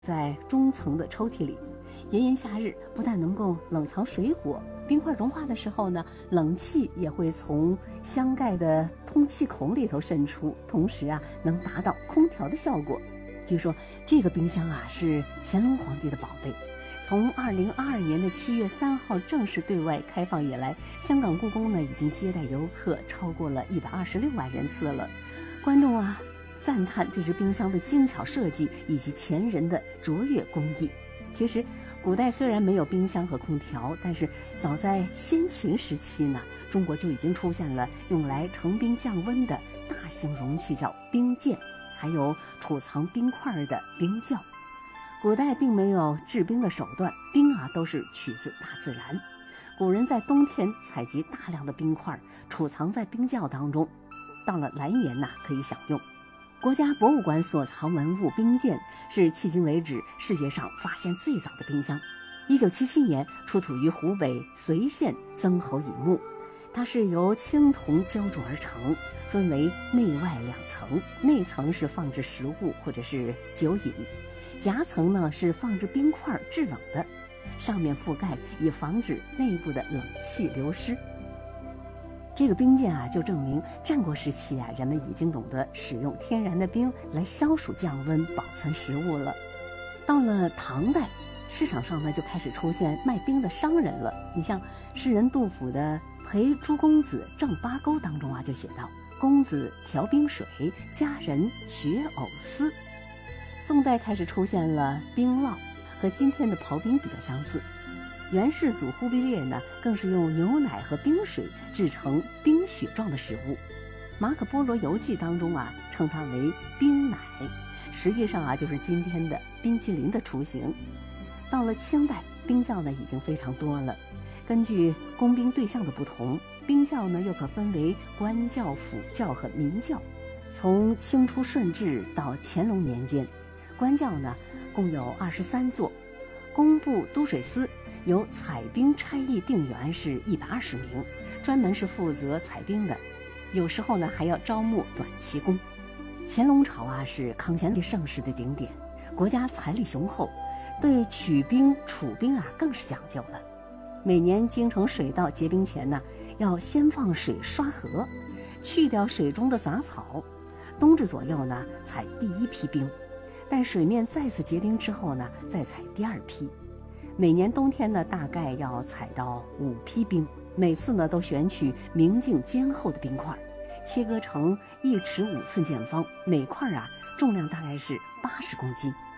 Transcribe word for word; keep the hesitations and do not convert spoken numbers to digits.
在中层的抽屉里。炎炎夏日，不但能够冷藏水果，冰块融化的时候呢，冷气也会从箱盖的通气孔里头渗出，同时啊，能达到空调的效果。据说这个冰箱啊是乾隆皇帝的宝贝。从二零二二年的七月三号正式对外开放以来，香港故宫呢已经接待游客超过了一百二十六万人次了。观众啊赞叹这只冰箱的精巧设计以及前人的卓越工艺。其实，古代虽然没有冰箱和空调，但是早在先秦时期呢，中国就已经出现了用来盛冰降温的大型容器，叫冰鉴，还有储藏冰块的冰窖。古代并没有制冰的手段，冰啊都是取自大自然。古人在冬天采集大量的冰块，储藏在冰窖当中，到了来年呐、啊、可以享用。国家博物馆所藏文物冰鉴是迄今为止世界上发现最早的冰箱。一九七七年出土于湖北随县曾侯乙墓，它是由青铜浇铸而成，分为内外两层，内层是放置食物或者是酒饮，夹层呢是放置冰块制冷的，上面覆盖以防止内部的冷气流失。这个冰鉴啊，就证明战国时期啊，人们已经懂得使用天然的冰来消暑降温、保存食物了。到了唐代，市场上呢就开始出现卖冰的商人了。你像诗人杜甫的《陪朱公子正八钩》当中啊，就写道：“公子调冰水，佳人学藕丝。”宋代开始出现了冰酪，和今天的刨冰比较相似。元世祖忽必烈呢，更是用牛奶和冰水制成冰雪状的食物。马可波罗游记当中啊，称它为冰奶，实际上啊，就是今天的冰淇淋的雏形。到了清代，冰窖呢已经非常多了。根据供冰对象的不同，冰窖呢又可分为官窖、府窖和民窖。从清初顺治到乾隆年间，官窖呢共有二十三座，工部都水司由采冰差役定员是一百二十名，专门是负责采冰的，有时候呢还要招募短期工。乾隆朝啊是康乾盛世的顶点，国家财力雄厚，对取冰储冰啊更是讲究了。每年京城水道结冰前呢，要先放水刷河，去掉水中的杂草。冬至左右呢采第一批冰，待水面再次结冰之后呢，再采第二批。每年冬天呢，大概要采到五批冰，每次呢都选取明净坚厚的冰块，切割成一尺五寸见方，每块啊重量大概是八十公斤。